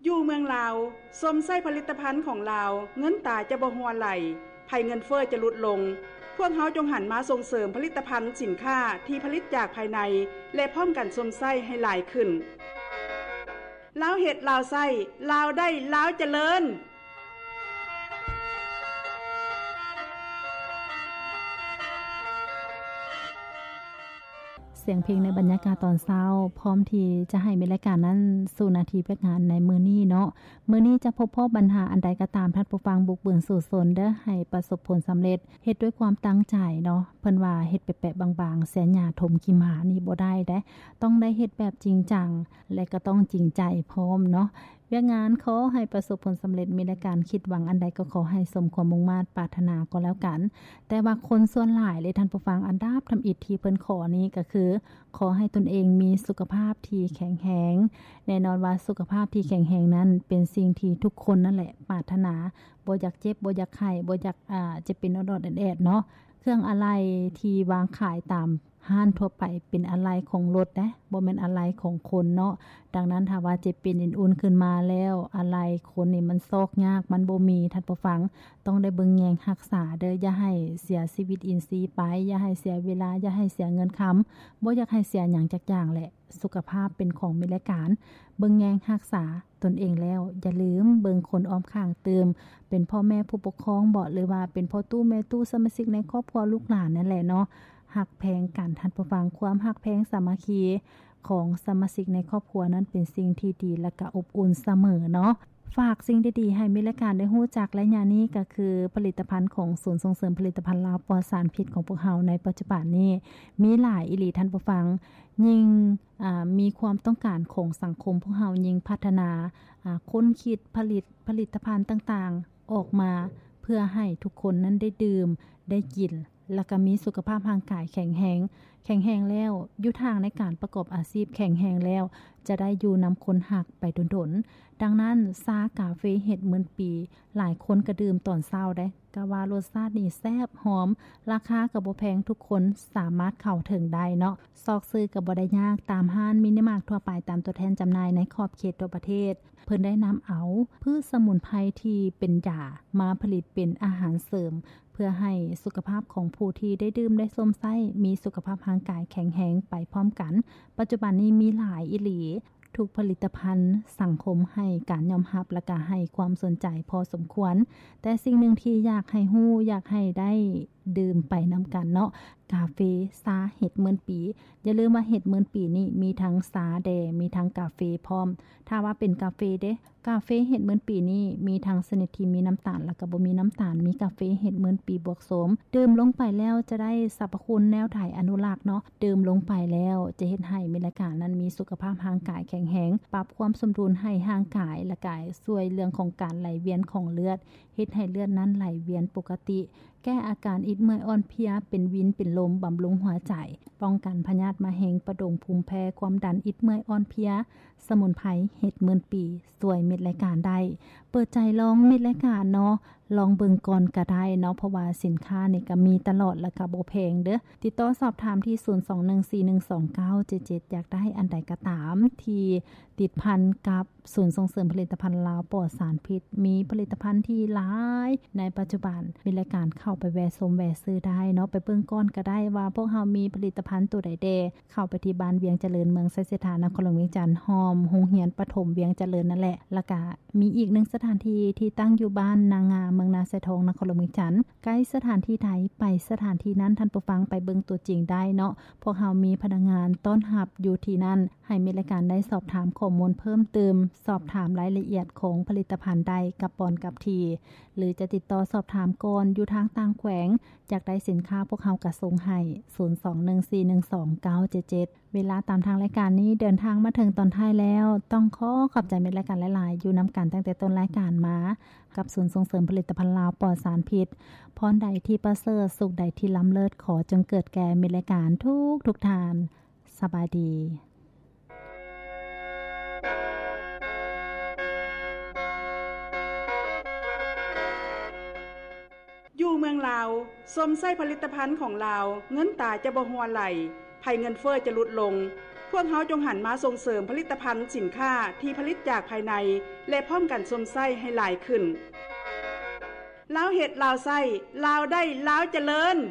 อยู่เมืองลาวส้มไส้ผลิตภัณฑ์ของลาวเงินตาจะบ่ฮัวไหลภัยเงินเฟ้อจะลดลงพวกเฮาจงหันมาส่งเสริมผลิตภัณฑ์สินค้าที่ผลิตจากภายในและพร้อมกันส้มไส้ให้หลายขึ้นลาวเฮ็ดลาวไส้ลาวได้ลาวเจริญเสียงเพลงในบรรยากาศตอนเช้าพร้อมที่จะให้มีรายการนั้นสู่นาทีเพื่องานในมื้อนี้เนาะมื้อนี้จะพบปัญหาอันใดก็ตามท่านผู้ฟังบุกเบิ่งสู่สนเด้อให้ประสบผลสำเร็จเฮ็ดด้วยความตั้งใจเนาะเพิ่นว่าเฮ็ดแปะๆบางๆแสนหญ้าถมขี้หมานี่บ่ได้เด้ต้องได้เฮ็ดแบบจริงจังและก็ต้องจริงใจพร้อมเนาะเวียกงานขอให้ประสบผลสำเร็จมีในการคิดหวังอันใดก็ขอให้สมความมุ่งมา่ปรารถนาก็แล้วกันแต่ว่าคนส่วนหลายเลยท่านผู้ฟังอันดับทำอิฐที่เพิ่นขอนี้ก็คือขอให้ตนเองมีสุขภาพที่แข็งแรงแน่นอนว่าสุขภาพที่แข็งแรงนั้นเป็นสิ่งที่ทุกคนนั่นแหละปรารถนาบ่อยากเจ็บบ่อยากไข้บ่อยากจะเป็นอดๆแอดๆเนาะเครื่องอะไหล่ที่วางขายตามห้านทั่วไปเป็นอะไหล่ของรถนะบ่แม่นอะไหล่ของคนเนาะดังนั้นถ้าว่าจะเป็นอุ่นๆขึ้นมาแล้วอะไหล่คนนี่มันซอกยากมันบ่มีท่านผู้ฟังต้องได้เบิ่งแยงรักษาเด้ออย่าให้เสียชีวิตอินทรีย์ไปอย่าให้เสียเวลาอย่าให้เสียเงินค้ำบ่อยากให้เสียหยังจักอย่างแหละสุขภาพเป็นของมีรายการเบิ่งแยงรักษาตนเองแล้วอย่าลืมเบิ่งคนอ้อมข้างเติมเป็นพ่อแม่ผู้ปกครองบ่หรือว่าเป็นพ่อตู้แม่ตู้สมาชิกในครอบครัวลูกหลานนั่นแหละเนาะหักแพงกันท่านผู้ฟังความหักแพงสามัคคีของสมาชิกในครอบครัวนั้นเป็นสิ่งที่ดีและก็อบอุ่นเสมอเนาะฝากสิ่งดีๆให้มีรายการได้ฮู้จักและญานี้ก็คือผลิตภัณฑ์ของศูนย์ส่งเสริมผลิตภัณฑ์ลาวปลอดสารพิษของพวกเฮาในปัจจุบันนี้มีหลายอีหลีท่านผู้ฟังยิ่งมีความต้องการของสังคมพวกเฮายิ่งพัฒนาค้นคิดผลิตภัณฑ์ต่างๆออกมาเพื่อให้ทุกคนนั้นได้ดื่มได้กินแล้วก็มีสุขภาพร่างกายแข็งแรงแล้วอยู่ทางในการประกอบอาชีพแข็งแรงแล้วจะได้อยู่นำคนหักไปดนๆดังนั้นซากาเฟเฮ็ดเหมือนปีหลายคนก็ดื่มตอนเช้าได้ก็ว่ารสชาตินี่แซ่บหอมราคาก็บ่แพงทุกคนสามารถเข้าถึงได้เนาะซอกซื้อก็บ่ได้ยากตามห้านมินิมาร์ททั่วไปตามตัวแทนจำหน่ายในขอบเขตทั่วประเทศเพิ่นได้นำเอาพืชสมุนไพรที่เป็นยามาผลิตเป็นอาหารเสริมเพื่อให้สุขภาพของผู้ที่ได้ดื่มได้ส้มไส้มีสุขภาพร่างกายแข็งแรงไปพร้อมกันปัจจุบันนี้มีหลายอีหลีทุกผลิตภัณฑ์สังคมให้การยอมรับและก็ให้ความสนใจพอสมควรแต่สิ่งหนึ่งที่อยากให้ฮู้อยากให้ได้ดื่มไปนำกันเนาะกาเฟซาเห็ดเหมือนปีอย่าลืมว่าเห็ดเหมือนปีนี่มีทั้งซาแดมีทั้งกาเฟพร้อมถ้าว่าเป็นกาเฟเด้กาเฟเห็ดเหมือนปีนี่มีทั้งชนิดที่มีน้ำตาลและก็บ่มีน้ำตาลมีกาเฟเห็ดเหมือนปีบวกโสมดื่มลงไปแล้วจะได้สรรพคุณแนวถ่ายอนุรักษ์เนาะดื่มลงไปแล้วจะเฮ็ดให้มีร่างกายนั้นมีสุขภาพร่างกายแข็งแรงปรับความสมดุลให้ร่างกายและกายช่วยเรื่องของการไหลเวียนของเลือดเฮ็ดให้เลือดนั้นไหลเวียนปกติแก้อาการอิดเมื่อยอ่อนเพลียเป็นวินเป็นลมบำรุงหัวใจป้องกันพยาธิมะเร็งประดงภูมิแพ้ความดันอิดเมื่อยอ่อนเพลียสมุนไพรเห็ดหมื่นปีสวยเม็ดรายการได้เปิดใจลองเม็ดรายการเนาะลองเบิ่งก่อนก็ได้เนาะเพราะว่าสินค้านี่ก็มีตลอดแล้วก็บ่แพงเด้อติดต่อสอบถามที่0214129977อยากได้อันใดก็ตามที่ติดพันกับศูนย์ส่งเสริมผลิตภัณฑ์ลาวปลอดสารพิษมีผลิตภัณฑ์ที่หลายในปัจจุบันมีรายการเข้าไปแวะชมแวะซื้อได้เนาะไปเบิ่งก่อนก็ได้ว่าพวกเฮามีผลิตภัณฑ์ตัวใดแดเข้าไปที่บ้านเวียงเจริญเมืองไสเสถานครหลวงเวียงจันทน์หอมโรงเรียนประถมเวียงเจริญนั่นแหละแล้วก็มีอีกหนึ่งสถานที่ที่ตั้งอยู่บ้านนางาเมืองนาไซทองนครหลวงเวียงจันทน์ใกล้สถานที่ใดไปสถานที่นั้นท่านผู้ฟังไปเบิ่งตัวจริงได้เนาะพวกเฮามีพนักงานต้อนรับอยู่ที่นั่นให้มีรายการได้สอบถามข้อมูลเพิ่มเติมสอบถามรายละเอียดของผลิตภัณฑ์ใดกับปอนกับทีหรือจะติดต่อสอบถามก่อนอยู่ทางต่างแขวงอยากได้สินค้าพวกเฮาก็ส่งให้0214129977เวลาตามทางรายการนี้เดินทางมาถึงตอนท้ายแล้วต้องขอบใจในรายการหลายๆอยู่นำกันตั้งแต่ต้นรายการมากับศูนย์ส่งเสริมผลิตภัณฑ์ลาวปลอดสารพิษพรใดที่ประเสริฐสุขใดที่ล้ำเลิศขอจงเกิดแก่มีรายการทุกทานสบายดีอยู่เมืองลาวส้มไส้ผลิตภัณฑ์ของลาวเงินตาจะบ่ฮัวไหลภัยเงินเฟ้อจะลดลงพวกเฮาจงหันมาส่งเสริมผลิตภัณฑ์สินค้าที่ผลิตจากภายในและพร้อมกันสมไส้ให้หลายขึ้นลาวเฮ็ดลาวไส้ลาวได้ลาวเจริญ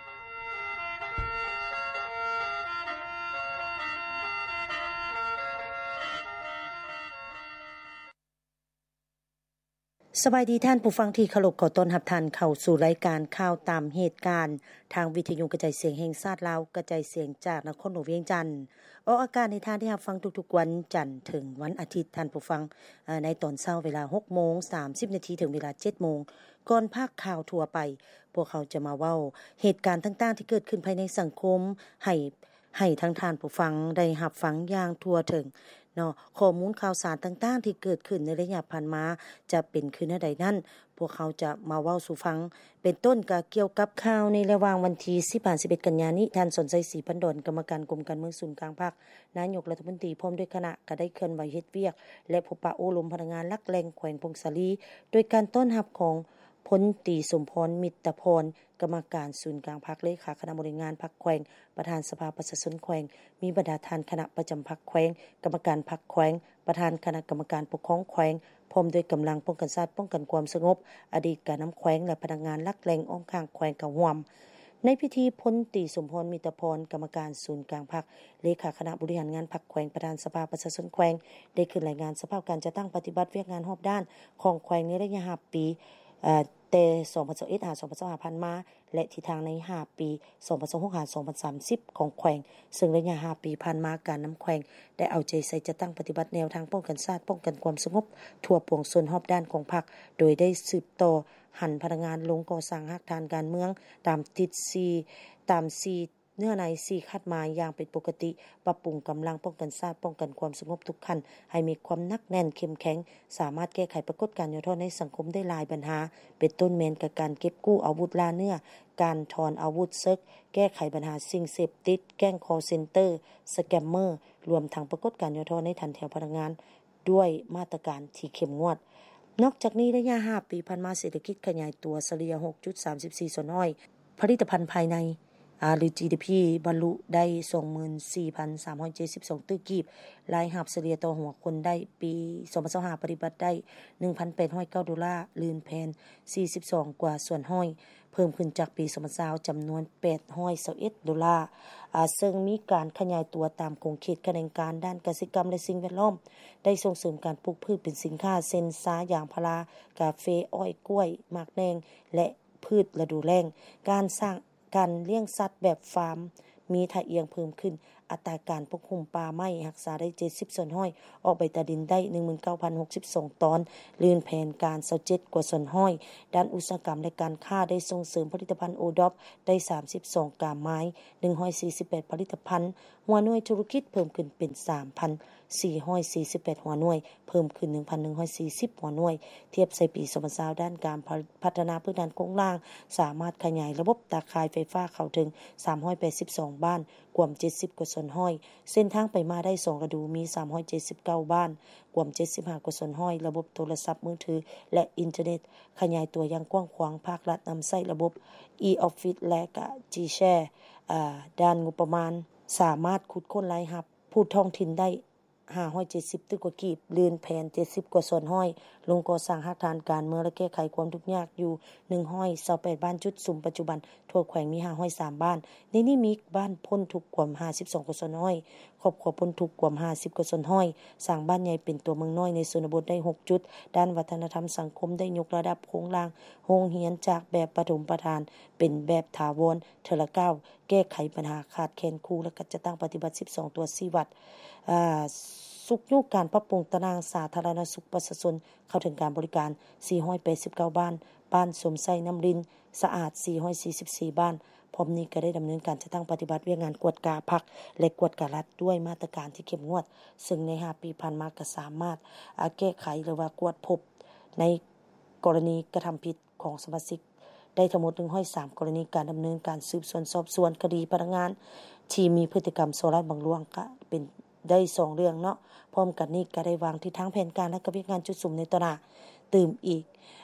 สบายดีท่านผู้ฟังที่เคารพขอต้อนรับท่านเข้าสู่รายการข่าวตามเหตุการณ์ทางวิทยุกระจายเสียงแห่งชาติลาวกระจายเสียงจากนครหลวงเวียงจันทน์ออกอากาศในทางที่รับฟังทุกๆวันจันทร์ถึงวันอาทิตย์ท่านผู้ฟังในตอนเช้าเวลา 6:30 นถึงเวลา 7:00 นก่อนภาคข่าวทั่วไปพวกเขาจะมาเว้าเหตุการณ์ต่างๆที่เกิดขึ้นภายในสังคมให้ทั้งท่านผู้ฟังได้รับฟังอย่างทั่วถึงเนาะข้อมูลข่าวสารต่างๆที่เกิดขึ้นในระยะผ่านมาจะเป็นขึ้นใดนั้นพวกเขาจะมาเว้าสู่ฟังเป็นต้นก็เกี่ยวกับข่าวในระหว่างวันที่10-11 กันยายนนี้ท่านสนใจศรีพันดอนกรรมการกรมการเมืองศูนย์กลางภาคนายกรัฐมนตรีพร้อมด้วยคณะก็ได้เคลื่อนไหวเฮ็ดเวียกและพบปะอบรมพนักงานหลักแหล่งแขวงพงศาลีโดยการต้อนรับของพลตรีสมพรมิตรพรกรรมการศูนย์กลางพรรคเลขาคณะบริหารพรรคแขวงประธานสภาประชาชนแขวงมีบรรดาท่านคณะประจำพรรคแขวงกรรมการพรรคแขวงประธานคณะกรรมการปกครองแขวงพร้อมด้วยกำลังป้องกันชาติป้องกันความสงบอดีตการน้ำแขวงและพนักงานหลักแหล่งอ้อมข้างแขวงกะห่วมในพิธีพลตรีสมพรมิตรพรกรรมการศูนย์กลางพรรคเลขาคณะบริหารงานพรรคแขวงประธานสภาประชาชนแขวงได้ขึ้นรายงานสภาพการจัดตั้งปฏิบัติเวียกงานรอบด้านของแขวงในระยะ5ปีแต่2021-2025 ผ่านมาและทิศทางใน5ปี2026-2030ของแขวงซึ่งระยะ5ปีผ่านมาการนำแขวงได้เอาใจใส่จัดตั้งปฏิบัติแนวทางป้องกันชาติป้องกันความสงบทั่วปวงส่วนรอบด้านของพรรคโดยได้สืบต่อหันพนักงานลงก่อสร้างหักฐานการเมืองตามติด4เนื้อใน4คาดหมายอย่างเป็นปกติปรับปรุงกำลังป้องกันชาติป้องกันความสงบทุกขั้นให้มีความหนักแน่นเข้มแข็งสามารถแก้ไขปรากฏการณ์ย่อท้อในสังคมได้หลายปัญหาเป็นต้นแม้นกับการเก็บกู้อาวุธล่าเนื้อการถอนอาวุธซึกแก้ไขปัญหาสิ่งเสพติดแก๊งคอลเซ็นเตอร์สแกมเมอร์รวมทั้งปรากฏการณ์ย่อท้อในทันแถวพนักงานด้วยมาตรการที่เข้มงวดนอกจากนี้ระยะ5ปีผ่านมาเศรษฐกิจขยายตัวเฉลี่ย 6.34 ส่วนน้อยผลิตภัณฑ์ภายในหรือ GDP บรรลุได้ 24,372 ตื้อกีบรายรับเฉลี่ยต่อหัวคนได้ปี2025ปฏิบัติได้ 1,809 ดอลลาร์ลื่นแพน42กว่าส่วนห้อยเพิ่มขึ้นจากปี2020จำนวน821ดอลลาร์ซึ่งมีการขยายตัวตามโครงเขตการแข่งการด้านเกษตรกรรมและสิ่งแวดล้อมได้ส่งเสริมการปลูกพืชเป็นสินค้าเช่นสายางพารากาแฟอ้อยกล้วยหมากแดงและพืชฤดูแล้งการเลี้ยงสัตว์แบบฟาร์มมีท่าเอียงเพิ่มขึ้นอัตราการปกคลุมป่าไม้รักษาได้70ส่วนห้อยออกใบตาดินได้ 19,062 ตอนลื่นแผนการ27กว่าส่วนห้อยด้านอุตสาหกรรมและการค้าได้ส่งเสริมผลิตภัณฑ์โอดอปได้32กาไม้148ผลิตภัณฑ์หัวหน่วยธุรกิจเพิ่มขึ้นเป็น 3,448 หัวหน่วยเพิ่มขึ้น 1,140 หัวหน่วยเทียบใส่ปี2020ด้านการพัฒนาพื้นฐานโครงสร้างสามารถขยายระบบตาข่ายไฟฟ้าเข้าถึง382บ้านกว่า70กว่าส่วนห้อยเส้นทางไปมาได้2ฤดูมี379บ้านกว่า75กว่าส่วนห้อยระบบโทรศัพท์มือถือและอินเทอร์เน็ตขยายตัวอย่างกว้างขวางภาครัฐนำใช้ระบบ e-office และก็ G-share ด้านงบประมาณสามารถขุดค้นรายรับผู้ท้องถิ่นได้570ตึกกว่ากีบลื่นแผน70กว่าส่วนห้อยลงก่อสร้างหักฐานการเมืองและแก้ไขความทุกข์ยากอยู่128บ้านจุดสุ่มปัจจุบันทั่วแขวงมี503บ้านในนี้มีบ้านพ้นทุกข์กว่า52กว่าส่วนห้อยครอบครัวพ้นทุกข์กว่า50กว่าส่วนห้อยสร้างบ้านใหญ่เป็นตัวเมืองน้อยในชนบทได้6จุดด้านวัฒนธรรมสังคมได้ยกระดับโครงสร้างโรงเรียนจากแบบปฐมประถานเป็นแบบถาวรเทอละก้าวแก้ไขปัญหาขาดแคลนครูและก็จะตั้งปฏิบัติ12ตัว4วัดสุขยุการปรับปรุงตารางสาธารณสุขประชาชนเข้าถึงการบริการ489บ้านสมไส้น้ำรินสะอาด444บ้านพร้อมนี้ก็ได้ดำเนินการจะตั้งปฏิบัติเวียกงานกวดกาพรรคและกวดการัฐด้วยมาตรการที่เข้มงวดซึ่งใน5ปีผ่านมาก็สามารถแก้ไขหรือว่ากวดพบในกรณีกระทำผิดของสมาชิกได้ทั้งหมด103กรณีการดำเนินการสืบสวนสอบสวนคดีพนักงานที่มีพฤติกรรมโซลัดบังลวงก็เป็นได้2เรื่องเนาะพร้อมกันนี้ก็ได้วางทิศทางแผนการและก็เวียกงานจุดสุ่มในตระตื่มอีก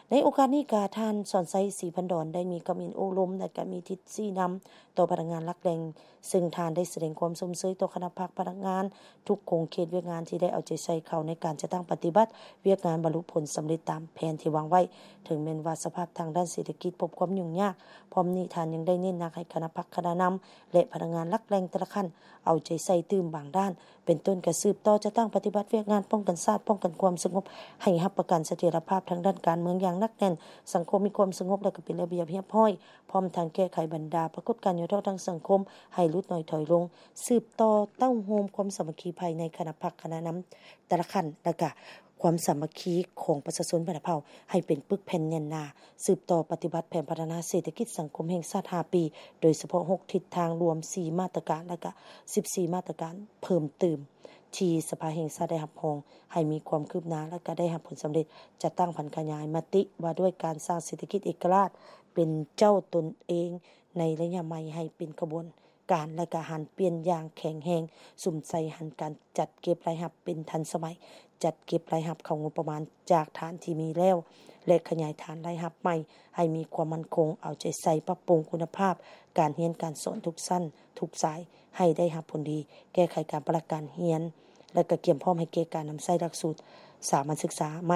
ในโอกาสนี้กาท่านสอนไซศรีพันดรได้มีกำอินโอลมและก็มีทิศชี้นําต่อพนักงานหลักแหล่งซึ่งท่านได้แสดงความสมเสยต่อคณะพนักงานทุกโครงเขตเวียกงานที่ได้เอาใจใส่เข้าในการจะตั้งปฏิบัติเวียกงานบรรลุผลสำเร็จตามแผนที่วางไว้ถึงแม้ว่าสภาพทางด้านเศรษฐกิจพบความยุ่งยากพร้อมนี้ท่านยังได้เน้นหนักให้คณะนำและพนักงานหลักแหล่งแต่ละขั้นเอาใจใส่ตื่มบางด้านเป็นต้นกระสืบต่อจะตั้งปฏิบัติเวียกงานป้องกันชาติป้องกันความสงบให้รับประกันเสถียรภาพทางด้านการเมืองอย่างหนักแน่นสังคมมีความสงบและก็เป็นระเบียบเรียบร้อยพร้อมทางแก้ไขบรรดาปรากฏการณ์อยู่ทางสังคมให้ลดน้อยถอยลงสืบต่อเต้าโฮมความสามัคคีภายในคณะพรรคคณะนำแต่ละขั้นและก็ความสามัคคีของประชาชนบ้านเฮาให้เป็นปึกแผ่นแน่นหนาสืบต่อปฏิบัติแผนพัฒนาเศรษฐกิจสังคมแห่งชาติ5ปีโดยเฉพาะ6ทิศทางรวม4มาตรการและก็14มาตรการเพิ่มเติมที่สภาแห่งชาติได้รับรองให้มีความคืบหน้าและก็ได้รับผลสำเร็จจะตั้งพันขยายมติว่าด้วยการสร้างเศรษฐกิจเอกราชเป็นเจ้าตนเองในระยะใหม่ให้เป็นกระบวนการและก็หันเปลี่ยนอย่างแข็งแรงสุ่มใส่หันการจัดเก็บรายรับเป็นทันสมัยจัดเก็บรายรับเข้างบประมาณจากฐานที่มีแล้วและขยายฐานรายรับใหม่ให้มีความมั่นคงเอาใจใส่ปรับปรุงคุณภาพการเรียนการสอนทุกชั้นทุกสายให้ได้รับผลดีแก้ไขการประการเรียนและก็เตรียมพร้อมให้แก่การนำใช้หลักสูตรสามัญศึกษาใหม่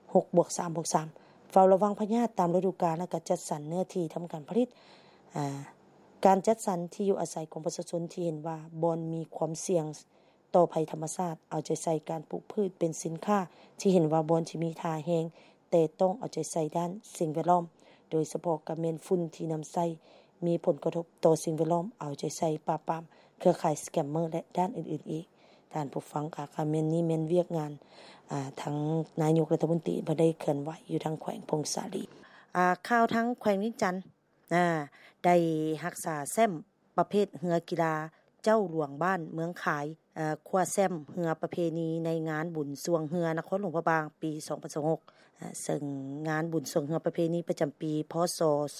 6+3+3 เฝ้าระวังพยาธิตามฤดูกาลและก็จัดสรรเนื้อที่ทำการผลิตการจัดสรรที่อยู่อาศัยของประชาชนที่เห็นว่าบ่อนมีความเสี่ยงต่อภัยธรรมชาติเอาใจใส่การปลูกพืชเป็นสินค้าที่เห็นว่าบ่อนที่มีท่าแฮงแต่ต้องเอาใจใส่ด้านสิ่งแวดล้อมโดยเฉพาะกับแม่นฝุ่นที่นําใส่มีผลกระทบต่อสิ่งแวดล้อมเอาใจใส่ปราบปรามเครือข่ายสแกมเมอร์และด้านอื่นๆอีกท่านผู้ฟังค่ะแม่นนี้แม่นเวียกงานทั้งนายกรัฐมนตรีบ่ได้เคลื่อนไหวอยู่ทางแขวงพงษาลีข่าวทั้งแขวงวิจันทน์ได้รักษาแซมประเภทเรือกีฬาเจ้าหลวงบ้านเมืองขายคว้าแซมเรือประเพณีในงานบุญสวงเรือนครหลวงพระบางปี2026ซึ่งงานบุญสวงเรือประเพณีประจำปีพศ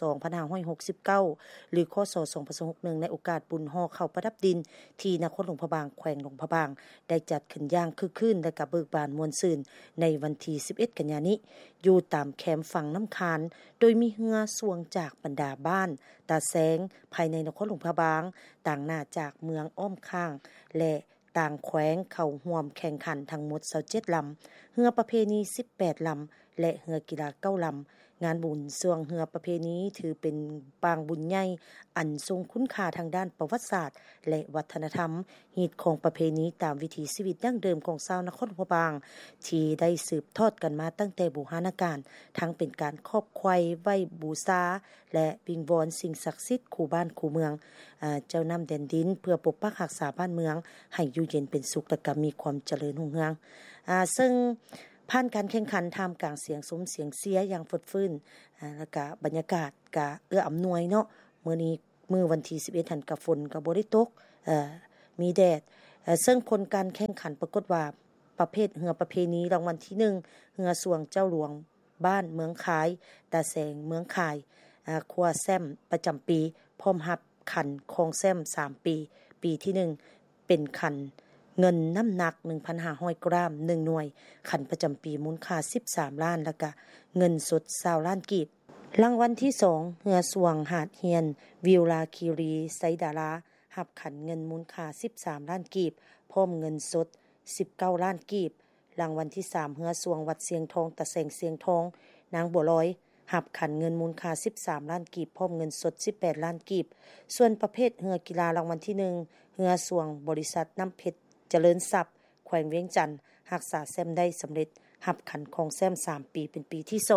2569หรือคศ2061ในโอกาสบุญฮอเข้าประดับดินที่นครหลวงพระบางแขวงหลวงพระบางได้จัดขึ้นอย่างคึกคืนและก็เบิกบานม่วนซื่นในวันที่11กันยายนนี้อยู่ตามแคมป์ฝั่งน้ำคานโดยมีเรือสวงจากบรรดาบ้านตาแสงภายในนครหลวงพระบางต่างหน้าจากเมืองอ้อมข้างและต่างแขวงเข้าร่วมแข่งขันทั้งหมด27ลำเรือประเพณี18ลำและเรือกีฬา9ลำงานบุญสวงเรือประเพณีถือเป็นปางบุญใหญ่อันทรงคุณค่าทางด้านประวัติศาสตร์และวัฒนธรรมฮีตของประเพณีตามวิถีชีวิตดั้งเดิมของชาวนครหลวงพระบางที่ได้สืบทอดกันมาตั้งแต่โบราณกาลทั้งเป็นการครอบควายไว้บูชาและวิงวอนสิ่งศักดิ์สิทธิ์คู่บ้านคู่เมืองเจ้านำแดนดินเพื่อปกปักรักษาบ้านเมืองให้อยู่เย็นเป็นสุขและก็มีความเจริญรุ่งเรืองซึ่งผ่านการแข่งขันท่ามกลางเสียงซุ้มเสียงเสียอย่างฟดฟื้นแล้วก็บรรยากาศก็เอื้ออำนวยเนาะมื้อนี้มื้อวันที่11หันกับฝนก็บ่ได้ตกมีแดดซึ่งผลการแข่งขันปรากฏว่าประเภทเรือประเพณีรางวัลที่1เรือสวงเจ้าหลวงบ้านเมืองขายตาแสงเมืองขายครัวแซมประจำปีพร้อมรับขันของแซม3ปีปีที่1เป็นขันเงินน้ำหนัก 1,500 กรัม1หน่วยขันประจำปีมูลค่า13ล้านแล้วก็เงินสด20ล้านกีบรางวัลที่2เรือสวงหาดเฮียนวิวลาคีรีไซดารารับขันเงินมูลค่า13ล้านกีบพร้อมเงินสด19ล้านกีบรางวัลที่3เรือสวงวัดเสียงทองตะแสงเสียงทองนางบัวลอยรับขันเงินมูลค่า13ล้านกีบพร้อมเงินสด18ล้านกีบส่วนประเภทเรือกีฬารางวัลที่1เรือสวงบริษัทน้ำเพชรเจริญทรัพย์แขวงเวียงจันทน์รักษาแซมได้สำเร็จรับขันของแซม3ปีเป็นปีที่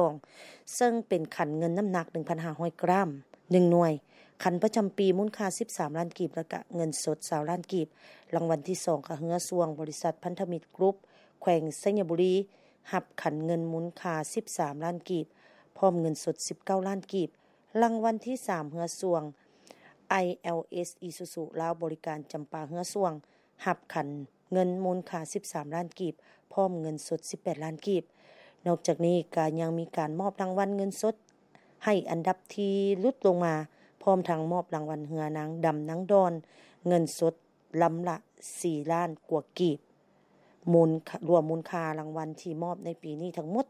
2ซึ่งเป็นขันเงินน้ำหนัก 1,500 กรัม1หน่วยขันประจำปีมูลค่า13ล้านกีบและก็เงินสด20ล้านกีบรางวัลที่2ค่ะเรือสวงบริษัทพันธมิตรกรุ๊ปแขวงสัญบุรีรับขันเงินมูลค่า13ล้านกีบพร้อมเงินสด19ล้านกีบรางวัลที่3เรือสวง ILS Isuzu ลาวบริการจำปาเรือสวงรับขันเงินมูลค่า13ล้านกีบพร้อมเงินสด18ล้านกีบนอกจากนี้ก็ยังมีการมอบรางวัลเงินสดให้อันดับที่ลุดลงมาพร้อมทั้งมอบรางวัลเรือนางดำนางดอนเงินสดลำละ4ล้านกว่ากีบรวมมูลค่ารางวัลที่มอบในปีนี้ทั้งหมด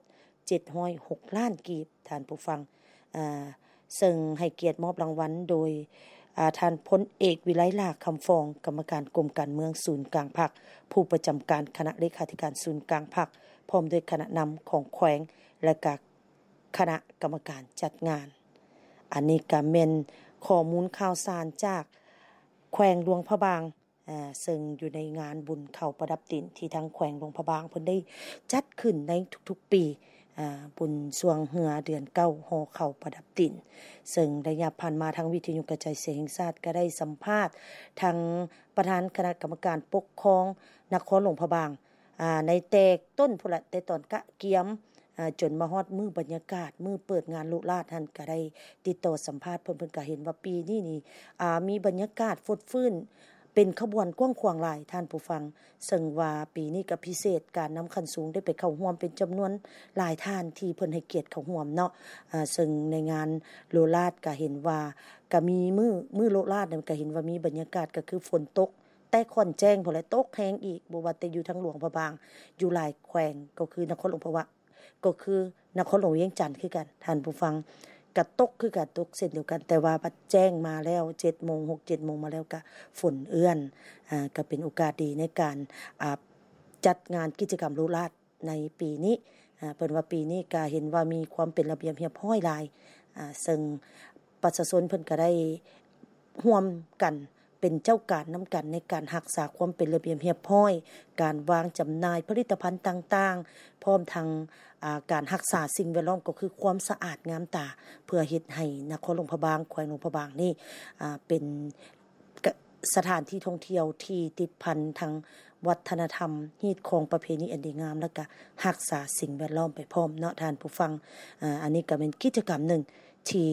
706ล้านกีบท่านผู้ฟังซึ่งให้เกียรติมอบรางวัลโดยท่านพลเอกวิไลลาคำฟองกรรมการกรมการเมืองศูนย์กลางพรรคผู้ประจำการคณะเลขาธิการศูนย์กลางพรรคพร้อมด้วยคณะนำของแขวงและก็คณะกรรมการจัดงานอันนี้ก็แม่นข้อมูลข่าวสารจากแขวงหลวงพระบางซึ่งอยู่ในงานบุญเข้าประดับดินที่ทางแขวงหลวงพระบางเพิ่นได้จัดขึ้นในทุกๆปีบุญสวงเหือเดือน9ฮอเข้าประดับดินซึ่งระยะผ่านมาทางวิทยุกระจายเสียงแห่งชาติก็ได้สัมภาษณ์ทางประธานคณะกรรมการปกครองนครหลวงพระบางในแตกต้นพุ่นละแต่ตอนกะเกียมจนมาฮอดมื้อบรรยากาศมื้อเปิดงานลุลาดท่านก็ได้ติดต่อสัมภาษณ์เพิ่นก็เห็นว่าปีนี้นี่มีบรรยากาศฟดฟื้นเป็นขบวนกว้างขวางหลายท่านผู้ฟังซึ่งว่าปีนี้ก็พิเศษการนำคันสูงได้ไปเข้าร่วมเป็นจำนวนหลายท่านที่เพิ่นให้เกียรติเข้าร่วมเนาะซึ่งในงานโลลาดก็เห็นว่าก็มีมื้อโลลาดนั่นก็เห็นว่ามีบรรยากาศก็คือฝนตกแต่ค่อนแจ้งพุ่นแหละตกแฮงอีกบ่ว่าแต่อยู่ทางหลวงพระบางอยู่หลายแขวงก็คือนครหลวงพระบางก็คือนครหลวงเวียงจันทน์คือกันท่านผู้ฟังกะตกคือกันตกเช่นเดียวกันแต่ว่าบัดแจ้งมาแล้ว 7:00 น 6-7 โมงมาแล้วก็ฝนเอื้อนก็เป็นโอกาสดีในการจัดงานกิจกรรมลุลาดในปีนี้เพิ่นว่าปีนี้ก็เห็นว่ามีความเป็นระเบียบเรียบร้อยหลายซึ่งประชาชนเพิ่นก็ได้ร่วมกันเป็นเจ้าการนํากันในการรักษาความเป็นระเบียบเรียบร้อยการวางจำหน่ายผลิตภัณฑ์ต่างๆพร้อมทั้งการรักษาสิ่งแวดล้อมก็คือความสะอาดงามตาเพื่อเฮ็ดให้นครหลวงพระบางแขวงหลวงพระบางนี่เป็นสถานที่ท่องเที่ยวที่ติดพันทางวัฒนธรรมฮีตของประเพณีอันดีงามแล้วก็รักษาสิ่งแวดล้อมไปพร้อมเนาะท่านผู้ฟังอันนี้ก็เป็นกิจกรรมหนึ่งที่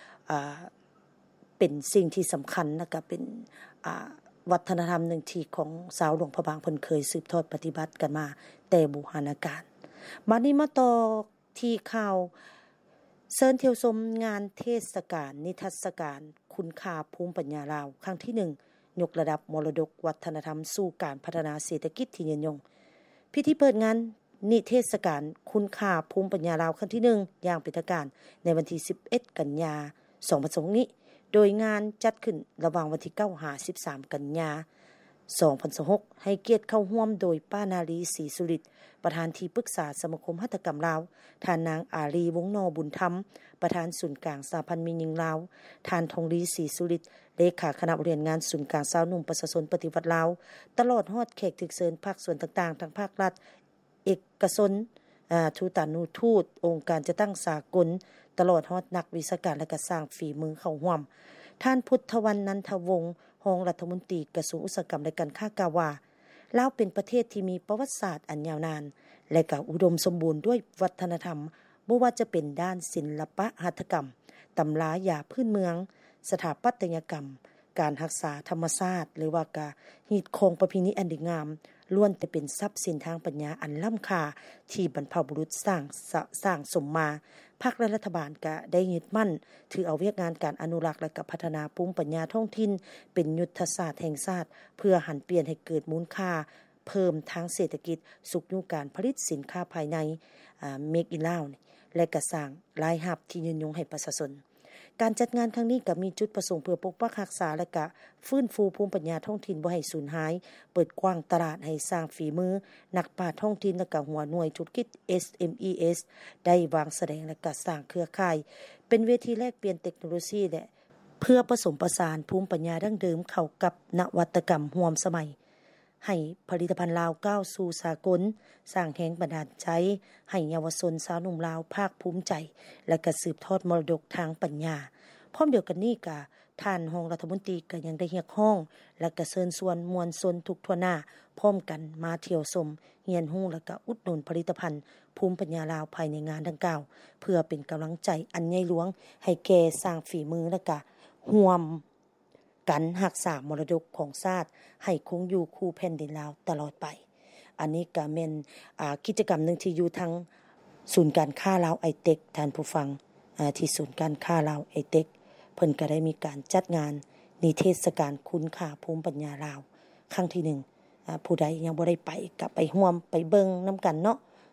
เป็นสิ่งที่สำคัญแล้วก็เป็นวัฒนธรรมหนึ่งที่ของชาวหลวงพระบางเพิ่นเคยสืบทอดปฏิบัติกันมาแต่โบราณกาลมานี้มาต่อที่ข่าวเชิญเที่ยวชมงานเทศกาลนิทรรศการคุณค่าภูมิปัญญาลาวครั้งที่1ยกระดับมรดกวัฒนธรรมสู่การพัฒนาเศรษฐกิจที่ยืนยงพิธีเปิดงานนิเทศกาลคุณค่าภูมิปัญญาลาวครั้งที่1อย่างเป็นทางการในวันที่11กันยายน2022นี้โดยงานจัดขึ้นระหว่างวันที่9-13 กันยายน 2026ให้เกียรติเข้าร่วมโดยป้านาลีศรีสุริตประธานที่ปรึกษาสมาคมหัตถกรรมลาวท่านนางอารีวงนอบุญธรรมประธานศูนย์กลางสหพันธ์มีหญิงลาวท่านทองลีศรีสุริตเลขาคณะบริหารงานศูนย์กลางสาวหนุ่มประชาชนปฏิวัติลาวตลอดฮอดแขกถึกเชิญภาคส่วนต่างๆทั้งภาครัฐเอกชนทูตานุทูตองค์การจะตั้งสากลตลอดฮอดนักวิชาการและก็สร้างฝีมือเข้าร่วมท่านพุทธวรรณนันทวงศ์รองรัฐมนตรีกระทรวงอุตสาหกรรมและการค้ากล่าวว่าลาวเป็นประเทศที่มีประวัติศาสตร์อันยาวนานและก็อุดมสมบูรณ์ด้วยวัฒนธรรมบ่ว่าจะเป็นด้านศิลปะหัตถกรรมตำรายาพื้นเมืองสถาปัตยกรรมการรักษาธรรมชาติหรือว่าการฮีตของประเพณีอันดีงามล้วนแต่เป็นทรัพย์สินทางปัญญาอันล้ำค่าที่บรรพบุรุษสร้างสมมาภาครัฐบาลก็ได้ยึดมั่นถือเอาเวียกงานการอนุรักษ์และก็พัฒนาภูมิปัญญาท้องถิ่นเป็นยุทธศาสตร์แห่งชาติเพื่อหันเปลี่ยนให้เกิดมูลค่าเพิ่มทางเศรษฐกิจสุขยุการผลิตสินค้าภายในMake in Lao และก็สร้างรายรับที่ยืนยงให้ประชาชนการจัดงานครั้งนี้ก็มีจุดประสงค์เพื่อปกปักรักษาและก็ฟื้นฟูภูมิปัญญาท้องถิ่นบ่ให้สูญหายเปิดกว้างตลาดให้สร้างฝีมือนักปราชญ์ท้องถิ่นและก็หัวหน่วยธุรกิจ SMEs ได้วางแสดงและก็สร้างเครือข่ายเป็นเวทีแลกเปลี่ยนเทคโนโลยีและเพื่อผสมผสานภูมิปัญญาดั้งเดิมเข้ากับนวัตกรรมร่วมสมัยให้ผลิตภัณฑ์ลาวก้าวสู่สากลสร้างแรงบันดาลใจให้เยาวชนสาวหนุ่มลาวภาคภูมิใจและก็สืบทอดมรดกทางปัญญาพร้อมเดียวกันนี้ก็ท่านรองรัฐมนตรีก็ยังได้เรียกร้องและก็เชิญชวนมวลชนทุกทั่วหน้าพร้อมกันมาเที่ยวชมเรียนรู้และก็อุดหนุนผลิตภัณฑ์ภูมิปัญญาลาวภายในงานดังกล่าวเพื่อเป็นกำลังใจอันใหญ่หลวงให้แก่สร้างฝีมือและก็ร่วมกันรักษามรดกของชาติให้คงอยู่คู่แผ่นดินลาวตลอดไปอันนี้ก็แม่นกิจกรรมนึงที่อยู่ทางศูนย์การค้าลาวไอเต็กท่านผู้ฟังที่ศูนย์การค้าลาวไอเต็กเพิ่นก็ได้มีการจัดงานนิเทศกาลคุณค่าภูมิปัญญาลาวครั้งที่1ผู้ใดยังบ่ได้ไปก็ไปร่วมไปเบิ่งนํากันเนาะ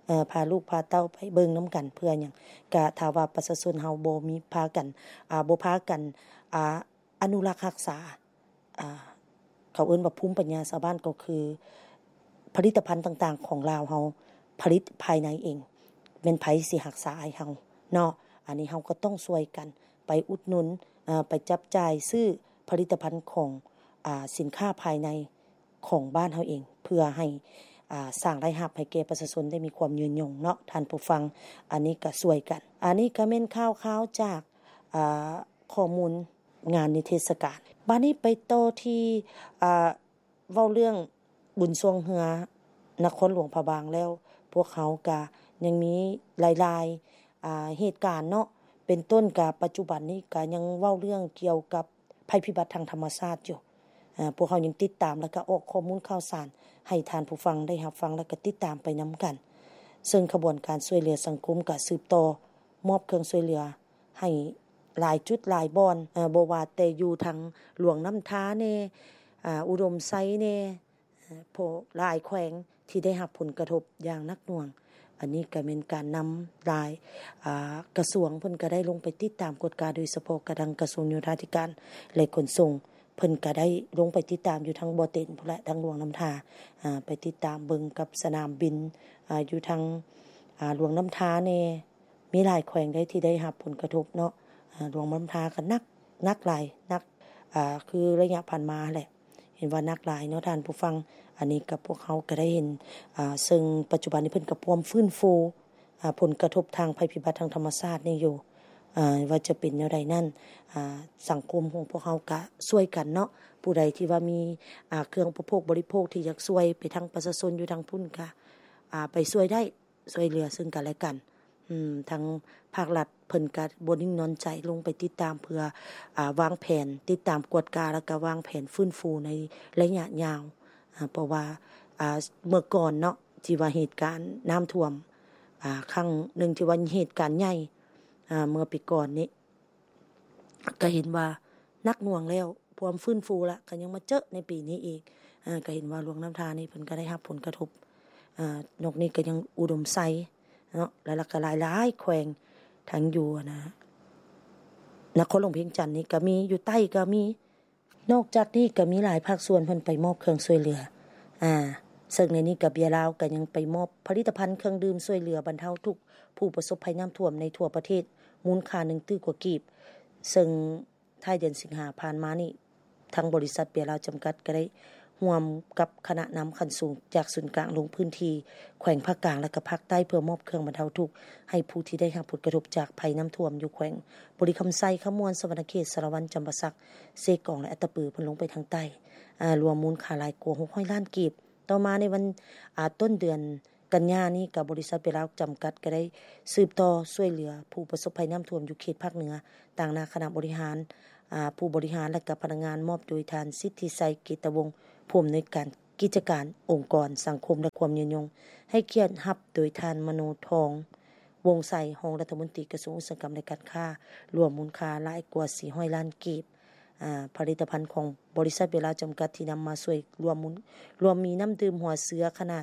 พาลูกพาเต้าไปเบิ่งนํากันเพื่อหยังก็ถ้าว่าประชาชนเฮาบ่มีพากันบ่พากันอนุรักษ์รักษาเขาเอิ้นว่าภูมิปัญญาชาวบ้านก็คือผลิตภัณฑ์ต่างๆของลาวเฮาผลิตภายในเองแม่นไผสิรักษาให้เฮาเนาะอันนี้เฮาก็ต้องช่วยกันไปอุดหนุนไปจับจ่ายซื้อผลิตภัณฑ์ของสินค้าภายในของบ้านเฮาเองเพื่อให้สร้างรายรับให้แก่ประชาชนได้มีความยืนยงเนาะท่านผู้ฟังอันนี้ก็ช่วยกันอันนี้ก็แม่นข่าวๆจากข้อมูลงานนิเทศกาลบัดนี้ไปต่อที่เว้าเรื่องบุญทรงเฮือนครหลวงพระบางแล้วพวกเขาก็ยังมีหลายๆเหตุการณ์เนาะเป็นต้นกับปัจจุบันนี้ก็ยังเว้าเรื่องเกี่ยวกับภัยพิบัติทางธรรมชาติอยู่พวกเขายังติดตามแล้วก็ออกข้อมูลข่าวสารให้ท่านผู้ฟังได้รับฟังแล้วก็ติดตามไปนํากันซึ่งขบวนการช่วยเหลือสังคมก็สืบต่อมอบเครื่องช่วยเหลือให้หลายจุดหลายบ่อนบ่ว่าแต่อยู่ทางหลวงน้ำทาแน่อุดมไซแน่พวกหลายแขวงที่ได้รับผลกระทบอย่างหนักหน่วงอันนี้ก็เป็นการนําหลายกระทรวงเพิ่นก็ได้ลงไปติดตามกฎการโดยเฉพาะกระทรวงกระทรวงโยธาธิการและขนส่งเพิ่นก็ได้ลงไปติดตามอยู่ทางบ่อเต็นพุ่นแหละทางหลวงน้ำทาไปติดตามเบิ่งกับสนามบินอยู่ทางหลวงน้ำทาแน่มีหลายแขวงได้ที่ได้รับผลกระทบเนาะหลวงน้ำทาก็นักหลายนักคือระยะผ่านมาแหละเห็นว่านักหลายเนาะท่านผู้ฟังอันนี้กับพวกเขาก็ได้เห็นซึ่งปัจจุบันนี้เพิ่นก็พร้อมฟื้นฟูผลกระทบทางภัยพิบัติทางธรรมชาตินี่อยู่ว่าจะเป็นแนวใดนั้นสังคมของพวกเขาก็ช่วยกันเนาะผู้ใดที่ว่ามีเครื่องอุปโภคบริโภคที่อยากช่วยไปทางประชาชนอยู่ทางพุ่นก็ไปช่วยได้ช่วยเหลือซึ่งกันและกันทางภาครัฐเพิ่นก็บ่นิ่งนอนใจลงไปติดตามเพื่อวางแผนติดตามกวดกาแล้วก็วางแผนฟื้นฟูในระยะยาวเพราะว่าเมื่อก่อนเนาะที่ว่าเหตุการณ์น้ำท่วมครั้งนึงที่ว่าเหตุการณ์ใหญ่เมื่อปีก่อนนี้ก็เห็นว่านักหน่วงแล้วพร้อมฟื้นฟูละก็ยังมาเจอในปีนี้อีกก็เห็นว่าหลวงน้ำทานี่เพิ่นก็ได้รับผลกระทบนอกนี้ก็ยังอุดมไซเนาะแล้วก็หลายๆแขวงทั้งอยู่นะนครหลวงเพียงจันทน์นี่ก็มีอยู่ใต้ก็มีนอกจากนี้ก็มีหลายภาคส่วนเพิ่นไปมอบเครื่องช่วยเหลือซึ่งในนี้ก็เบียร์ลาวก็ยังไปมอบผลิตภัณฑ์เครื่องดื่มช่วยเหลือบรรเทาทุกข์ผู้ประสบภัยน้ำท่วมในทั่วประเทศมูลค่า1ตื้อกว่ากีบซึ่งท้ายเดือนสิงหาผ่านมานี่ทางบริษัทเบียร์ลาวจำกัดก็ได้ร่วมกับคณะนําขั้นสูงจากศูนย์กลางลงพื้นที่แขวงภาคกลางและก็ภาคใต้เพื่อมอบเครื่องบรรเทาทุกข์ให้ผู้ที่ได้รับผลกระทบจากภัยน้ําท่วมอยู่แขวงบริคำไซขมวนสวรรณเขตสารวันจำปาสักเซกองและอัตตปือเพิ่นลงไปทางใต้รวมมูลค่าหลายกว่า600ล้านกีบต่อมาในวันต้นเดือนกันยายนนี้กับบริษัทเบียร์ลาวจำกัดก็ได้สืบต่อช่วยเหลือผู้ประสบภัยน้ําท่วมอยู่เขตภาคเหนือต่างหน้าคณะบริหารผู้บริหารและก็พนักงานมอบโดยท่านสิทธิไสยกิตวงศ์ผู้อำนวยการกิจการองค์กรสังคมและความยืนยงให้เกียรติรับโดยท่านมโนทองวงไสรองรัฐมนตรีกระทรวงอุตสาหกรรมและการค้ารวมมูลค่าหลายกว่า400ล้านกีบผลิตภัณฑ์ของบริษัทเบียร์ลาวจำกัดที่นํามาช่วยรวมมีน้ำดื่มหัวเสือขนาด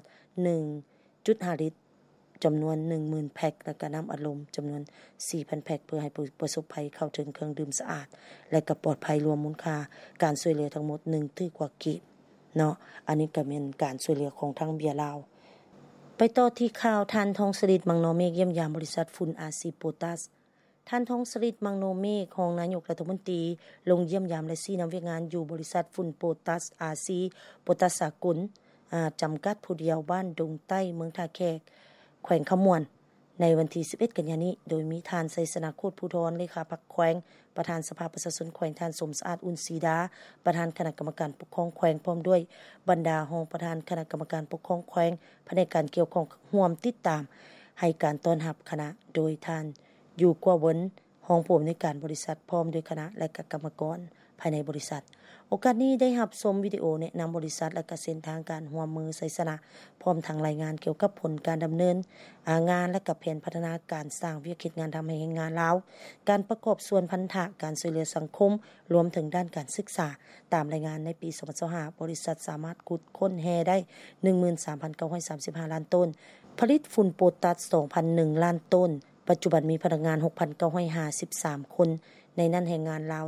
1.5 ลิตรจำนวน 10,000 แพ็คและก็น้ำอัดลมจำนวน 4,000 แพ็คเพื่อให้ผู้ประสบภัยเข้าถึงเครื่องดื่มสะอาดและก็ปลอดภัยรวมมูลค่าการช่วยเหลือทั้งหมด1ตื้อกว่ากีบเนาะอันนี้ก็เป็นการช่วยเหลือของทางเบียร์ลาวไปต่อที่ข่าวท่านทองสฤทธิ์มังโนเมฆเยี่ยมยามบริษัทฝุ่น RC Potas ท่านทองสฤทธิ์มังโนเมฆของนายกรัฐมนตรีลงเยี่ยมยามและชี้นําเวียกงานอยู่บริษัทฝุ่น Potas RC Potas สากลจำกัดผู้เดียวบ้านดงใต้เมืองท่าแขกแขวงขมวนในวันที่11กันยายนนี้โดยมีท่านไสสนาโคตรผู้ทรเลขาพรรคแขวงประธานสภาประชาชนแขวงท่านสมสะอาดอุ่นศรีดาประธานคณะกรรมการปกครองแขวงพร้อมด้วยบรรดารองประธานคณะกรรมการปกครองแขวงภายในการเกี่ยวข้องร่วมติดตามให้การต้อนรับคณะโดยท่านอยู่กว่าวนรองผู้อำนวยการบริษัทพร้อมด้วยคณะและกรรมกรภายในบริษัทโอกาสนี้ได้รับชมวิดีโอแนะนําบริษัทและก็เส้นทางการร่วมมือไสสนะพร้อมทั้งรายงานเกี่ยวกับผลการดําเนินงานและก็แผนพัฒนาการสร้างวิกฤตงานทําให้แห่งงานลาวการประกอบส่วนพันธะการช่วยเหลือสังคมรวมถึงด้านการศึกษาตามรายงานในปี2025บริษัทสามารถขุดค้นแฮได้ 13,935 ล้านต้นผลิตฝุ่นโปรตัส 2,001 ล้านต้นปัจจุบันมีพนักงาน 6,953 คนในนั้นแรงงานลาว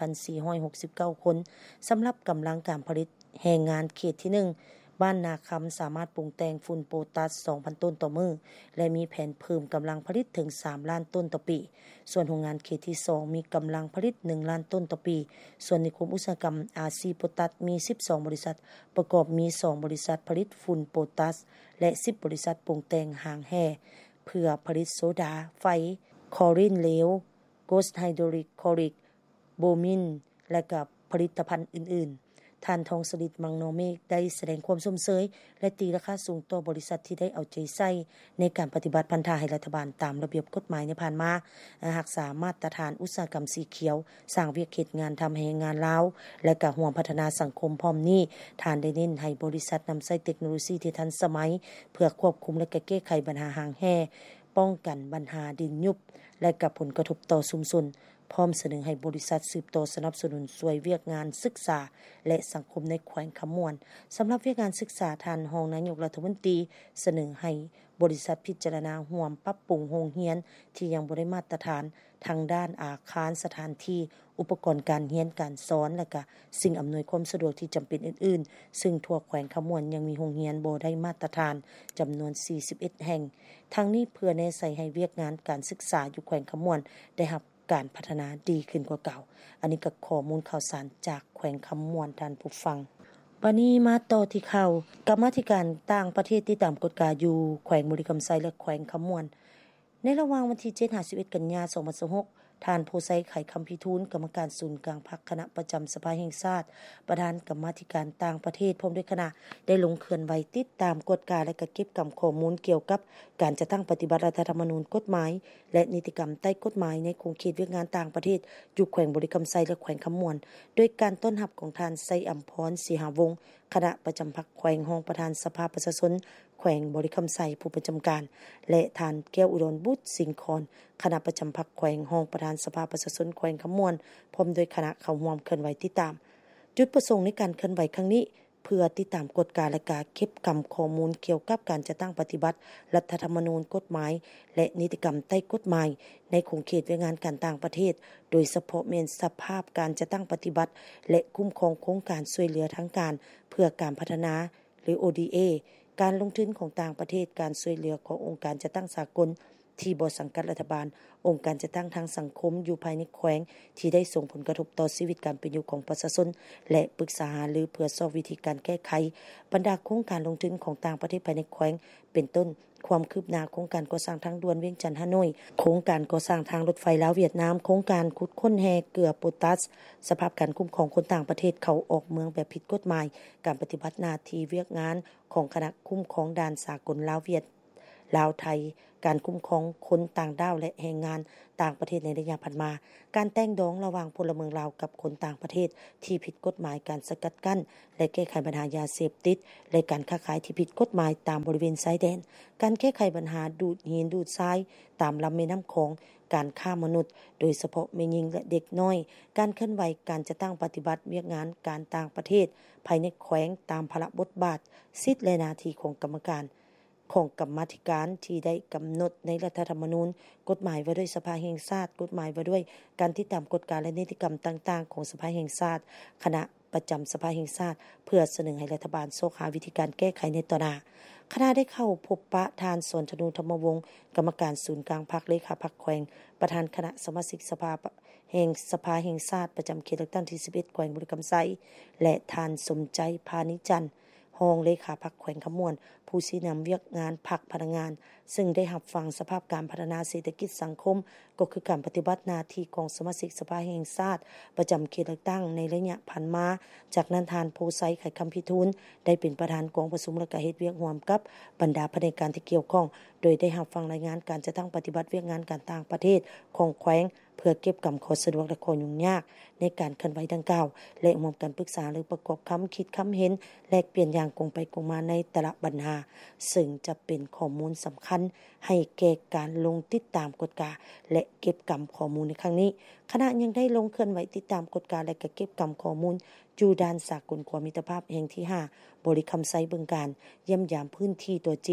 4,469 คนสำหรับกำลังการผลิตแรงงานเขตที่ 1บ้านนาคำสามารถปรุงแต่งฝุ่นโปรตัส 2,000 ต้นต่อมื้อและมีแผนเพิ่มกำลังผลิตถึง 3 ล้านต้นต่อปีส่วนโรงงานเขตที่ 2มีกำลังผลิต 1 ล้านต้นต่อปีส่วนนิคมอุตสาหกรรม RC โปรตัสมี 12 บริษัทประกอบมี 2 บริษัทผลิตฝุ่นโปรตัสและ 10 บริษัทปรุงแต่งหางแห่เพื่อผลิตโซดาไฟคลอรีนเหลวโกสไฮโดริกคลอริกโบมินและกับผลิตภัณฑ์อื่นๆท่านทองสฤทธิ์มังโนเมฆได้แสดงความสมเสยและตีราคาสูงต่อบริษัทที่ได้เอาใจใส่ในการปฏิบัติพันธะให้รัฐบาลตามระเบียบกฎหมายในผ่านมารักษามาตรฐานอุตสาหกรรมสีเขียวสร้างเวียกเขตงานทำให้งานลาวและก็ร่วมพัฒนาสังคมพร้อมนี้ท่านได้เน้นให้บริษัทนำใช้เทคโนโลยีที่ทันสมัยเพื่อควบคุมและแก้ไขปัญหาหางแห่ป้องกันปัญหาดินยุบและกับผลกระทบต่อชุมชนพร้อมเสนอให้บริษัทสืบต่อสนับสนุนช่วยเวียกงานศึกษาและสังคมในแขวงคำม่วนสำหรับเวียกงานศึกษาท่านรองนายกรัฐมนตรีเสนอให้บริษัทพิจารณาร่วมปรับปรุงโรงเรียนที่ยังบ่ได้มาตรฐานทางด้านอาคารสถานที่อุปกรณ์การเรียนการสอนและก็สิ่งอำนวยความสะดวกที่จำเป็นอื่นๆซึ่งทั่วแขวงคำม่วนยังมีโรงเรียนบ่ได้มาตรฐานจำนวน41แห่งทั้งนี้เพื่อแน่ใส่ให้เวียกงานการศึกษาอยู่แขวงคำม่วนได้รับการพัฒนาดีขึ้นกว่าเก่าอันนี้ก็ข้อมูลข่าวสารจากแขวงคำม่วนท่านผู้ฟังบัดนี้มาต่อที่ข่าวกรรมาธิการต่างประเทศที่ตามกฎกาอยู่แขวงบุรีคำไซและแขวงคำม่วนในระหว่างวันที่7-11 กันยายน 2026ท่านโพไซไขคำพิทูลกรรมการศูนย์กลางพรรคคณะประจำสภาแห่งชาติประธานกรรมาธิการต่างประเทศพร้อมด้วยคณะได้ลงเคลื่อนไหวติดตามกฎกาและก็เก็บกำข้อมูลเกี่ยวกับการจัดตั้งปฏิบัติรัฐธรรมนูญกฎหมายและนิติกรรมใต้กฎหมายในคงเขตเวียกงานต่างประเทศอยู่แขวงบุรีคำไซและแขวงคำม่วนโดยการต้อนรับของท่านไซอัมพรศรีหาวงศ์คณะประจำพรรคแขวงรองประธานสภาประชาชนแขวงบริคำไซผู้ประจำการและท่านแก้วอุดรบุตรสิงห์คอนคณะประจำพรรคแขวงรองประธานสภาประชาชนแขวงคำม่วนพร้อมโดยคณะเข้าร่วมเคลื่อนไหวติดตามจุดประสงค์ในการเคลื่อนไหวครั้งนี้เพื่อติดตามกฎกาและการเก็บกำข้อมูลเกี่ยวกับการจัดตั้งปฏิบัติรัฐธรรมนูญกฎหมายและนิติกรรมใต้กฎหมายในคงเขตเวียกงานการต่างประเทศโดยเฉพาะแม่นสภาพการจัดตั้งปฏิบัติและคุ้มครองโครงการช่วยเหลือทางการเพื่อการพัฒนาหรือ ODA การลงทุนของต่างประเทศการช่วยเหลือขององค์การจัดตั้งสากลที่บ่สังกัดรัฐบาลองค์การจัดตั้งทางสังคมอยู่ภายในแขวงที่ได้ส่งผลกระทบต่อชีวิตการเป็นอยู่ของประชาชนและปรึกษาหารือเพื่อสอบวิธีการแก้ไขบรรดาโครงการลงทุนของต่างประเทศภายในแขวงเป็นต้นความคืบหน้าโครงการก่อสร้างทางด่วนเวียงจันทน์ฮานอยโครงการก่อสร้างทางรถไฟลาวเวียดนามโครงการขุดค้นแฮเกลือโพตัสสภาพการคุ้มครองคนต่างประเทศเข้าออกเมืองแบบผิดกฎหมายการปฏิบัติหน้าที่เวียกงานของคณะคุ้มครองด่านสากลลาวเวียดลาวไทยการคุ้มครองคนต่างด้าวและแรงงานต่างประเทศในระยะผ่านมาการแต่งดองระหว่างพลเมืองลาวกับคนต่างประเทศที่ผิดกฎหมายการสกัดกั้นและแก้ไขปัญหายาเสพติดและการค้าขายที่ผิดกฎหมายตามบริเวณชายแดนการแก้ไขปัญหาดูดหินดูดทรายตามลำแม่น้ำโขงการฆ่ามนุษย์โดยเฉพาะแม่หญิงและเด็กน้อยการเคลื่อนไหวการจะตั้งปฏิบัติเวียกงานการต่างประเทศภายในแขวงตามภาระบทบาทสิทธิและหน้าที่ของกรรมการของกรรมาธิการที่ได้กำหนดในรัฐธรรมนูญกฎหมายว่าด้วยสภาแห่งชาติกฎหมายว่าด้วยการติดตามกฎการและนิติกรรมต่างๆของสภาแห่งชาติคณะประจำสภาแห่งชาติเพื่อเสนอให้รัฐบาลโซกหาวิธีการแก้ไขในต่อหน้าคณะได้เข้าพบปะทานสนธนูธรรมวงศ์กรรมการศูนย์กลางพรรคเลขาพรรคแขวงประธานคณะสมาชิกสภาแห่งสภาแห่งชาติประจำเขตเลือกตั้งที่11แขวงบุรีคำไซและทานสมใจพานิจันทร์รองเลขาพรรคแขวงคำม่วนผู้ชี้นำเวียกงานพรรคพนักงานซึ่งได้รับฟังสภาพการพัฒนาเศรษฐกิจสังคมก็คือการปฏิบัติหน้าที่ของสมาชิกสภาแห่งชาติประจำเขตเลือกตั้งในระยะผ่านมาจากนั้นทานโพไซไขคำพิทูลได้เป็นประธานกองประชุมและก็เฮ็ดเวียกร่วมกับบรรดาแผนกการที่เกี่ยวข้องโดยได้รับฟังรายงานการจะตั้งปฏิบัติเวียกงานการต่างประเทศของแขวงเพื่อเก็บกำข้อสะดวกและข้อยุ่งยากในการเคลื่อนไหวดังกล่าวและร่วมกันปรึกษาหรือประกอบคำคิดคำเห็นแลกเปลี่ยนอย่างกงไปกงมาในแต่ละปัญหาซึ่งจะเป็นข้อมูลสำคัญให้แก่การลงติดตามกฎกาและเก็บกำข้อมูลในครั้งนี้คณะยังได้ลงเคลื่อนไหวติดตามกฎกาและก็เก็บกำข้อมูลอยู่ด้านสากลความมิตรภาพแห่งที่5บริคำไซบึงการเยี่ยมยามพื้นที่ตัวจริง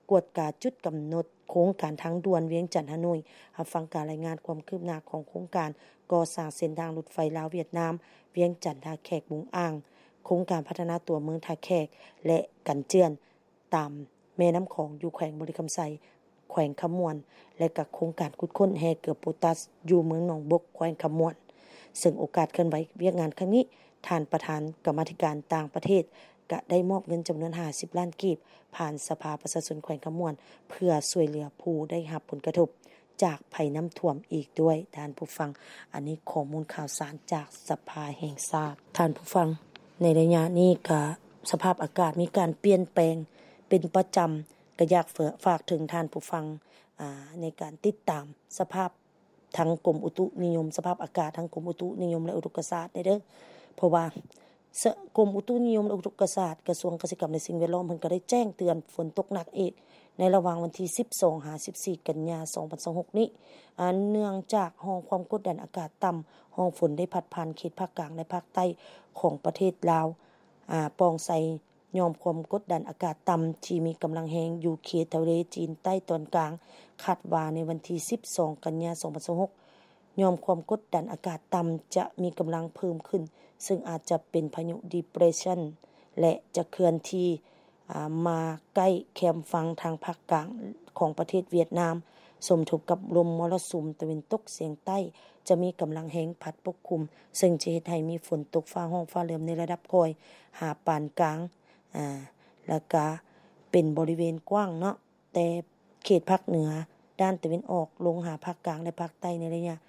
กวดกาจุดกำหนดโครงการทางด่วนเวียงจันทน์ฮานอยรับฟังการรายงานความคืบหน้าของโครงการก่อสร้างเส้นทางรถไฟลาวเวียดนามเวียงจันทน์ท่าแขกบุงอ่างโครงการพัฒนาตัวเมืองท่าแขกและกันเจือนตามแม่น้ำของอยู่แขวงบริคำไซแขวงคำมวนและกับโครงการขุดค้นแฮเกือบโพตัสอยู่เมืองหนองบกแขวงคำมวนซึ่งโอกาสเคลื่อนไหวเวียกงานครั้งนี้ท่านประธานกรรมาธิการต่างประเทศก็ได้มอบเงินจำนวน50ล้านกีบผ่านสภาประชาชนแขวงคำมวนเพื่อช่วยเหลือผู้ได้รับผลกระทบจากภัยน้ำท่วมอีกด้วยท่านผู้ฟังอันนี้ข้อมูลข่าวสารจากสภาแห่งชาติท่านผู้ฟังในระยะนี้ก็สภาพอากาศมีการเปลี่ยนแปลงเป็นประจำก็อยากฝากถึงท่านผู้ฟังในการติดตามสภาพทางกรมอุตุนิยมสภาพอากาศทางกรมอุตุนิยมและอุตุกศาสตร์เด้อเพราะว่ากรมอุตุนิยมและอุตุกศาสตร์กระทรวงเกษตรกรรมและสิ่งแวดล้อมเพิ่นก็ได้แจ้งเตือนฝนตกหนักอีกในระหว่างวันที่12-14กันยายน2026นี้เนื่องจากห้องความกดดันอากาศต่ำห้องฝนได้พัดผ่านเขตภาคกลางและภาคใต้ของประเทศลาวปองไซยอมความกดดันอากาศต่ำที่มีกำลังแรงอยู่เขตทะเลจีนใต้ตอนกลางคาดว่าในวันที่12กันยายน2026ยอมความกดดันอากาศต่ำจะมีกำลังเพิ่มขึ้นซึ่งอาจจะเป็นพายุ Depression และจะเคลื่อนที่มาใกล้แคมฝั่งทางภาคกลางของประเทศเวียดนามสมทบกับลมมรสุมตะวันตกเฉียงใต้จะมีกำลังแรงพัดปกคลุมซึ่งจะเฮ็ดให้มีฝนตกฟ้าร้องฟ้าเหลือมในระดับก่อยหาปานกลางแล้วก็เป็นบริเวณกว้างเนาะแต่เขตภาคเหนือด้านตะวันออกลงหาภาคกลางและภาคใต้ในระยะ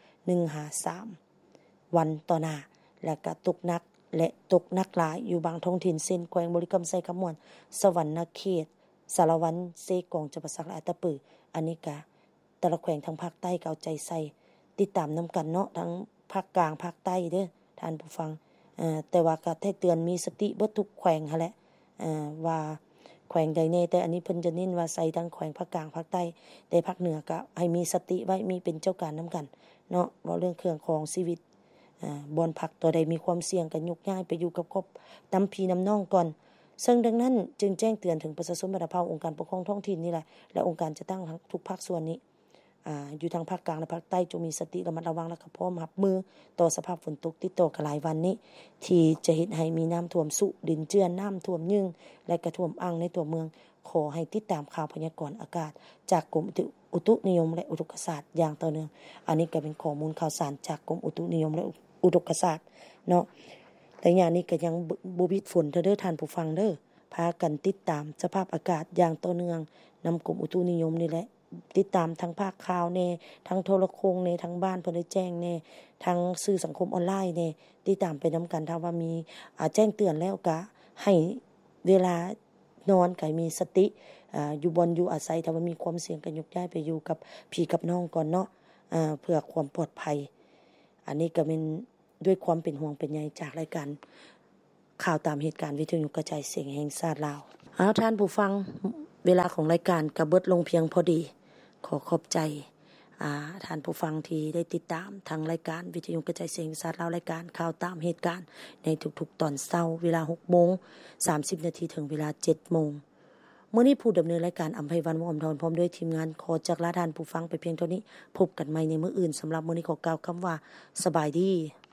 1-3 วันต่อหน้าและก็ตกหนักและตกหนักหลายอยู่บางท้องถิ่นเช่นแขวงบริคำไซคำมวนสวรรณเขตสารวันเซกองจังหวัดสักและอัตตปืออันนี้ก็แต่ละแขวงทางภาคใต้ก็เอาใจใส่ติดตามนำกันเนาะทั้งภาคกลางภาคใต้เด้อท่านผู้ฟังแต่ว่าก็ให้เตือนมีสติเบิดทุกแขวงหั่นแหละว่าแขวงใดแน่แต่อันนี้เพิ่นจะเน้นว่าใส่ทั้งแขวงภาคกลางภาคใต้แต่ภาคเหนือก็ให้มีสติไว้มีเป็นเจ้าการนำกันเนาะเว้าเรื่องเครื่องของชีวิตบ่อนพักตัวใดมีความเสี่ยงก็ยกย้ายไปอยู่กับครอบนำพี่นำน้องก่อนซึ่งดังนั้นจึงแจ้งเตือนถึงประชาชนระดับภาคองค์การปกครองท้องถิ่นนี่แหละและองค์การจะตั้งทั้งทุกภาคส่วนนี้อยู่ทางภาคกลางและภาคใต้จงมีสติระมัดระวังและก็พร้อมรับมือต่อสภาพฝนตกติดต่อกันหลายวันนี้ที่จะเฮ็ดให้มีน้ำท่วมสุดินเจือนน้ำท่วมยึงและก็ท่วมอ่างในตัวเมืองขอให้ติดตามข่าวพยากรณ์อากาศจากกรมอุตุนิยมและอุตุกศาสตร์อย่างต่อเนื่องอันนี้ก็เป็นข้อมูลข่าวสารจากกรมอุตุนิยมและอุตุกศาสตร์เนาะแต่อย่างนี้ก็ยังบ่มีฝนเด้อท่านผู้ฟังเด้อพากันติดตามสภาพอากาศอย่างต่อเนื่องนำกรมอุตุนิยมนี่แหละติดตามทั้งภาคข่าวแน่ทั้งโทรโข่งแน่ทั้งบ้านเพิ่นได้แจ้งแน่ทั้งสื่อสังคมออนไลน์แน่ติดตามไปนำกันถ้าว่ามีแจ้งเตือนแล้วก็ให้เวลานอนก็มีสติอยู่บนอยู่อาศัยถ้าว่ามีความเสี่ยงก็ยกย้ายไปอยู่กับพี่กับน้องก่อนเนาะเพื่อความปลอดภัยอันนี้ก็เป็นด้วยความเป็นห่วงเป็นใยจากรายการข่าวตามเหตุการณ์วิทยุกระจายเสียงแห่งชาติลาวท่านผู้ฟังเวลาของรายการก็เบิดลงเพียงพอดีขอขอบใจท่านผู้ฟังที่ได้ติดตามทางรายการวิทยุกระจายเสียงแห่งชาติลาวรายการข่าวตามเหตุการณ์ในทุกๆตอนเช้าเวลา 6:30 น.ถึงเวลา 7:00 น.มื้อนี้ผู้ดำเนินรายการอำไพวันวงศ์อำธรพร้อมด้วยทีมงานขอจากลาท่านผู้ฟังไปเพียงเท่านี้พบกันใหม่ในมื้ออื่นสำหรับมื้อนี้ขอกล่าวคำว่าสบายดี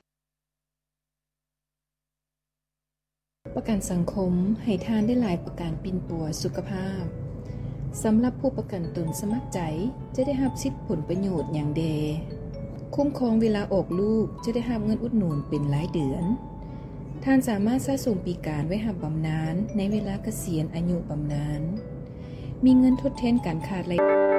ประกันสังคมให้ทานได้หลายประการปิ่นปัวสุขภาพสำหรับผู้ประกันตนสมัครใจจะได้รับสิทธิผลประโยชน์อย่างเดคุ้มครองเวลาออกลูกจะได้รับเงินอุดหนุนเป็นรายเดือนท่านสามารถสะสมปีการไว้รับบำนาญในเวลาเกษียณอายุบำนาญมีเงินทดแทนการขาดราย